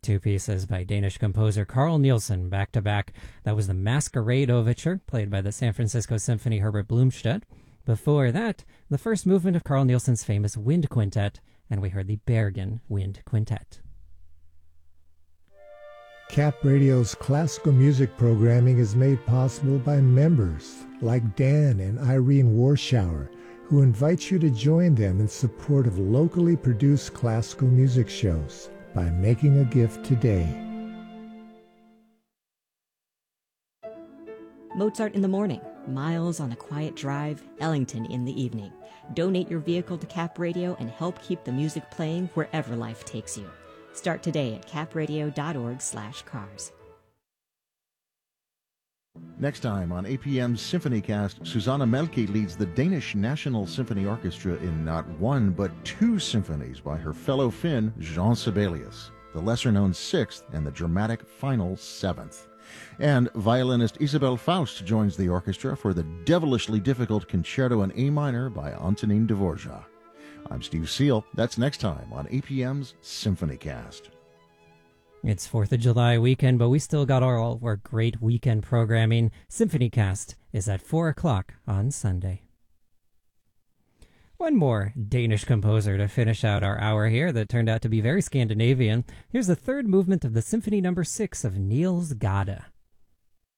Two pieces by Danish composer Carl Nielsen back to back. That was the Masquerade Overture, played by the San Francisco Symphony Herbert Blomstedt. Before that, the first movement of Carl Nielsen's famous Wind Quintet, and we heard the Bergen Wind Quintet. Cap Radio's classical music programming is made possible by members like Dan and Irene Warschauer, who invite you to join them in support of locally produced classical music shows by making a gift today. Mozart in the morning, Miles on a quiet drive, Ellington in the evening. Donate your vehicle to Cap Radio and help keep the music playing wherever life takes you. Start today at capradio.org/cars. Next time on APM's SymphonyCast, Susanna Melke leads the Danish National Symphony Orchestra in not one but two symphonies by her fellow Finn, Jean Sibelius, the lesser-known Sixth and the dramatic final Seventh. And violinist Isabel Faust joins the orchestra for the devilishly difficult Concerto in A minor by Antonin Dvorak. I'm Steve Seal. That's next time on APM's SymphonyCast. It's 4th of July weekend, but we still got all our great weekend programming. SymphonyCast is at 4 o'clock on Sunday. One more Danish composer to finish out our hour here that turned out to be very Scandinavian. Here's the third movement of the Symphony No. 6 of Niels Gade.